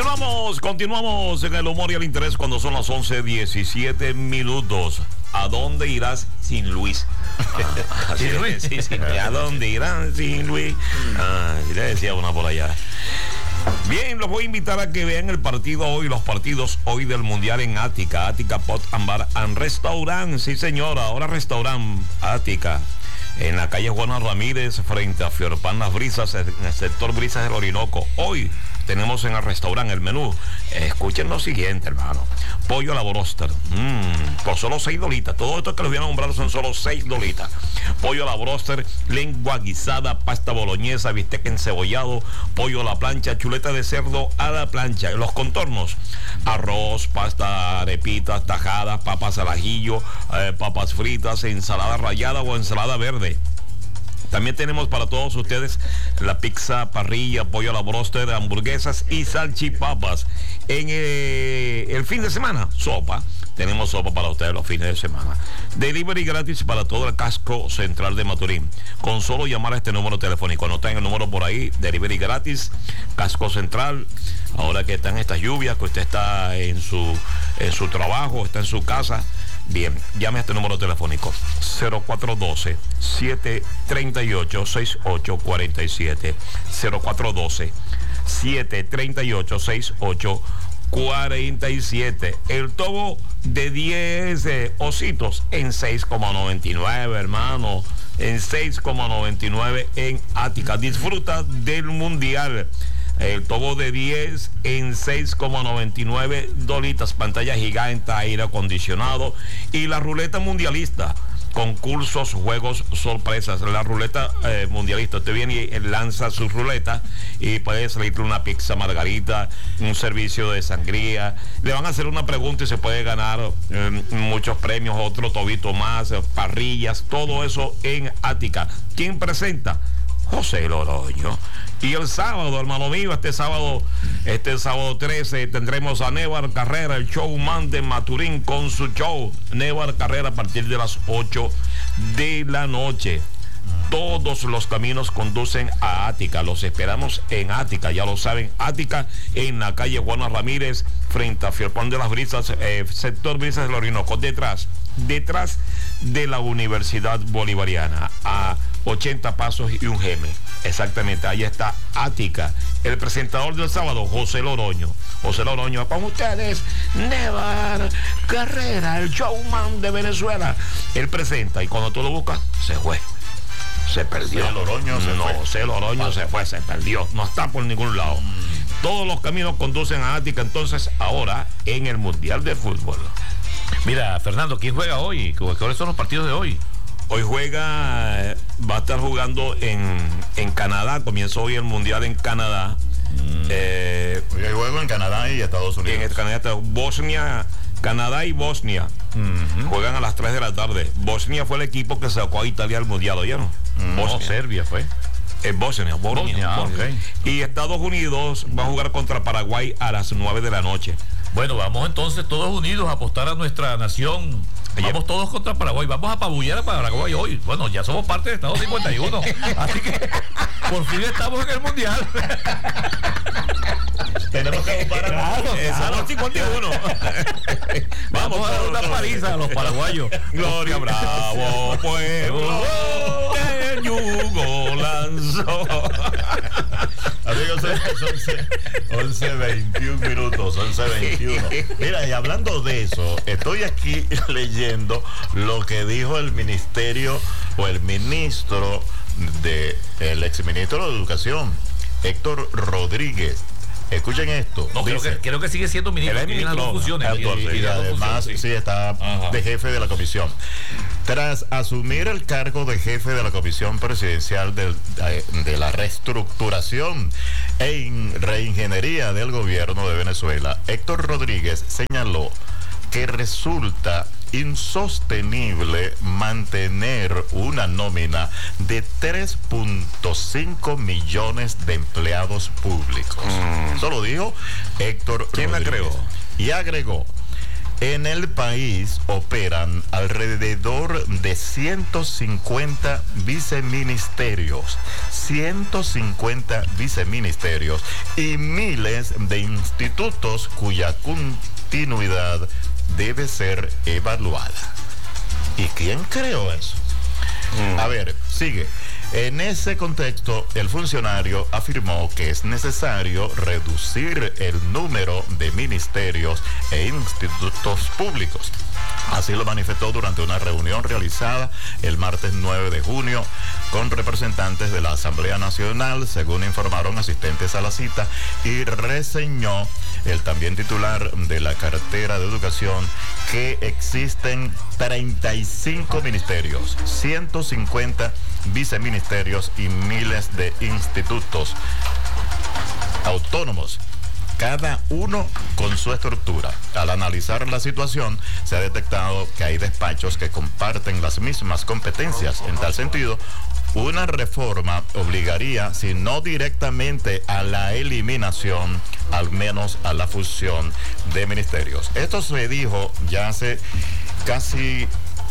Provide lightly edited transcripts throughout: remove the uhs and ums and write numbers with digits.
Continuamos en el humor y el interés cuando son las 11:17 minutos. ¿A dónde irás sin Luis? ¿Sin Luis? Sí, sí. ¿A dónde irás sin Luis? Le decía una por allá. Bien, los voy a invitar a que vean el partido hoy, los partidos hoy del Mundial en Ática, Ática Pot and Bar and Restaurant. Sí, señora, ahora restaurant Ática, en la calle Juana Ramírez, frente a Fiorpan Las Brisas, en el sector Brisas del Orinoco. Hoy tenemos en el restaurante el menú. Escuchen lo siguiente, hermano. Pollo a la broster. Por solo $6. Todo esto que les voy a nombrar son solo $6. Pollo a la broster, lengua guisada, pasta boloñesa, bistec encebollado, pollo a la plancha, chuleta de cerdo a la plancha. Los contornos: arroz, pasta, arepitas, tajadas, papas al ajillo, papas fritas, ensalada rallada o ensalada verde. También tenemos para todos ustedes la pizza, parrilla, pollo a la broster, hamburguesas y salchipapas. En el fin de semana, sopa. Tenemos sopa para ustedes los fines de semana. Delivery gratis para todo el casco central de Maturín. Con solo llamar a este número telefónico. Anoten el número por ahí. Delivery gratis, casco central. Ahora que están estas lluvias, que usted está en su trabajo, está en su casa. Bien, llame a este número telefónico 0412-738-6847. 0412-738-6847. El tobo de 10 ositos en 6,99, hermano. En 6,99 en Ática. Disfruta del Mundial. El tobo de 10 en $6,99, pantalla gigante, aire acondicionado y la ruleta mundialista. Concursos, juegos, sorpresas. La ruleta mundialista, usted viene y lanza su ruleta y puede salir una pizza margarita, un servicio de sangría. Le van a hacer una pregunta y se puede ganar muchos premios, otro tobito más, parrillas, todo eso en Ática. ¿Quién presenta? José Loroño. Y el sábado, hermano mío, este sábado 13, tendremos a Nevar Carrera, el showman de Maturín, con su show Nevar Carrera a partir de las 8 de la noche. Todos los caminos conducen a Ática. Los esperamos en Ática, ya lo saben. Ática, en la calle Juana Ramírez, frente a Fiorpan de las Brisas, sector Brisas del Orinoco, detrás de la Universidad Bolivariana, a 80 pasos y un geme. Exactamente, ahí está Ática. El presentador del sábado, José Loroño. José Loroño, con ustedes, Nevar Carrera, el showman de Venezuela. Él presenta y cuando tú lo buscas, se fue. Se perdió. José Loroño se fue. José Loroño se fue, se perdió. No está por ningún lado. Todos los caminos conducen a Ática, entonces, ahora en el Mundial de Fútbol. Mira, Fernando, ¿quién juega hoy? ¿Cuáles son los partidos de hoy? Hoy va a estar jugando en Canadá. Comienza hoy el Mundial en Canadá. Hoy hay juego en Canadá y Estados Unidos. En Canadá está Bosnia, Canadá y Bosnia. Juegan a las 3 de la tarde. Bosnia fue el equipo que sacó a Italia al Mundial, ¿oyeron? No, Serbia fue. Bosnia. Okay. Y Estados Unidos va a jugar contra Paraguay a las 9 de la noche. Bueno, vamos entonces todos unidos a apostar a nuestra nación. Vamos todos contra Paraguay. Vamos a apabullar a Paraguay hoy. Bueno, ya somos parte de Estado 51. Así que por fin estamos en el Mundial. Tenemos que comparar. Estado 51. Vamos a dar una paliza a los paraguayos. Gloria, bravo, pueblo, que el yugo lanzó. Amigos, 11:21 minutos, 11:21. Mira, y hablando de eso, estoy aquí leyendo lo que dijo el ministerio o el ministro el exministro de Educación, Héctor Rodríguez. Escuchen esto. No, creo que sigue siendo ministro. Tiene las dos funciones. Y además, sí, está de jefe de la comisión. Tras asumir el cargo de jefe de la Comisión Presidencial de la Reestructuración e Reingeniería del Gobierno de Venezuela, Héctor Rodríguez señaló que resulta insostenible mantener una nómina de 3.5 millones de empleados públicos. Eso lo dijo Héctor Rodríguez. ¿Quién la creó? Y agregó: En el país operan alrededor de 150 viceministerios, 150 viceministerios y miles de institutos cuya continuidad debe ser evaluada. ¿Y quién creó eso? A ver, sigue. En ese contexto, el funcionario afirmó que es necesario reducir el número de ministerios e institutos públicos. Así lo manifestó durante una reunión realizada el martes 9 de junio con representantes de la Asamblea Nacional, según informaron asistentes a la cita, y reseñó el también titular de la cartera de Educación que existen 35 ministerios, 150 viceministerios y miles de institutos autónomos, cada uno con su estructura. Al analizar la situación, se ha detectado que hay despachos que comparten las mismas competencias. En tal sentido, una reforma obligaría, si no directamente a la eliminación, al menos a la fusión de ministerios. Esto se dijo ya hace casi,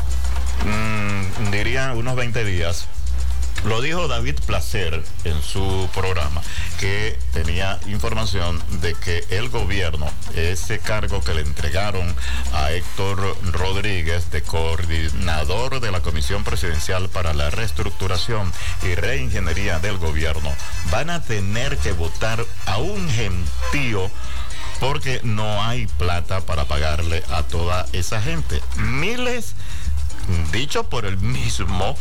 diría, unos 20 días. Lo dijo David Placer en su programa, que tenía información de que el gobierno, ese cargo que le entregaron a Héctor Rodríguez de coordinador de la Comisión Presidencial para la Reestructuración y Reingeniería del Gobierno, van a tener que votar a un gentío porque no hay plata para pagarle a toda esa gente. Miles, dicho por el mismo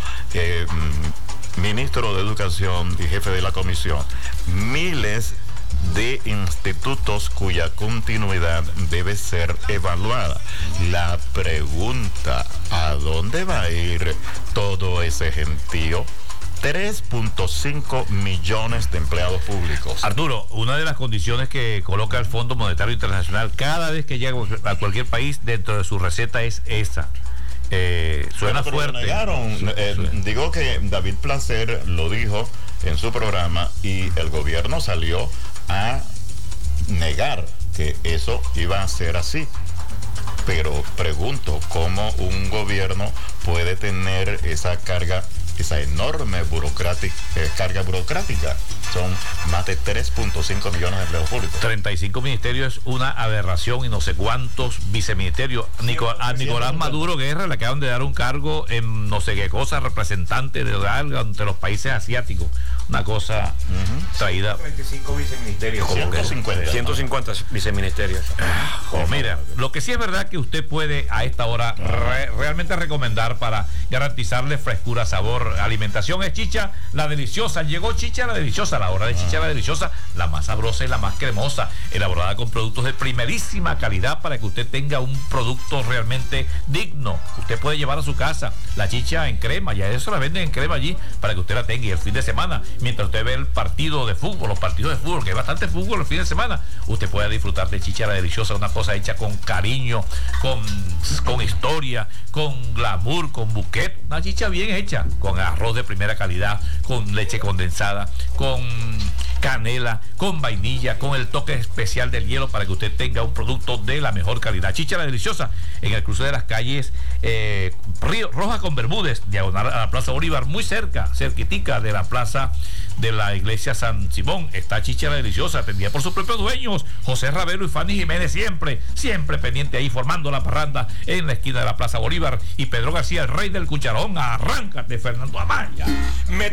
ministro de Educación y jefe de la comisión, miles de institutos cuya continuidad debe ser evaluada. La pregunta, ¿a dónde va a ir todo ese gentío? 3.5 millones de empleados públicos. Arturo, una de las condiciones que coloca el Fondo Monetario Internacional cada vez que llega a cualquier país dentro de su receta es esa. Suena fuerte. Digo que David Placer lo dijo en su programa y el gobierno salió a negar que eso iba a ser así. Pero pregunto, ¿cómo un gobierno puede tener esa carga, esa enorme carga burocrática? Son más de 3.5 millones de empleos públicos. 35 ministerios es una aberración y no sé cuántos viceministerios. A Nicolás Maduro Guerra le acaban de dar un cargo en no sé qué cosa, representante de algo entre los países asiáticos. Una cosa traída. 35 viceministerios. 150 viceministerios. Mira, lo que sí es verdad que usted puede a esta hora realmente recomendar para garantizarle frescura, sabor, alimentación es Chicha la Deliciosa. Llegó Chicha la Deliciosa, la hora de Chicha la Deliciosa, la más sabrosa y la más cremosa, elaborada con productos de primerísima calidad para que usted tenga un producto realmente digno. Usted puede llevar a su casa la chicha en crema, ya eso la venden en crema allí para que usted la tenga, y el fin de semana, mientras usted ve el partido de fútbol, los partidos de fútbol, que hay bastante fútbol el fin de semana, usted puede disfrutar de Chicha la Deliciosa, una cosa hecha con cariño, con historia, con glamour, con bouquet, una chicha bien hecha, con arroz de primera calidad, con leche condensada, con canela, con vainilla, con el toque especial del hielo para que usted tenga un producto de la mejor calidad. Chicha la Deliciosa, en el cruce de las calles Río Roja con Bermúdez, diagonal a la Plaza Bolívar, muy cerquitica de la plaza de la iglesia San Simón, está Chicha la Deliciosa, atendida por sus propios dueños, José Ravelo y Fanny Jiménez, siempre pendiente ahí, formando la parranda en la esquina de la Plaza Bolívar, y Pedro García, el rey del cucharón. Arráncate, Fernando Amaya.